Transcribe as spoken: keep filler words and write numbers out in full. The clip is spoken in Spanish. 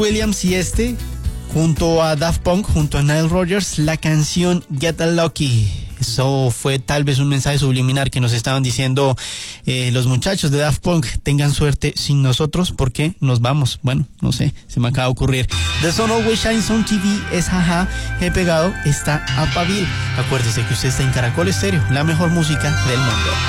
Williams y este, junto a Daft Punk, junto a Nile Rodgers, la canción Get Lucky. Eso fue tal vez un mensaje subliminal que nos estaban diciendo eh, los muchachos de Daft Punk: tengan suerte sin nosotros porque nos vamos. Bueno, no sé, se me acaba de ocurrir. The Sun Always Shines on T V es Jaja, he pegado, está a Pavil. Acuérdese que usted está en Caracol Estéreo, la mejor música del mundo.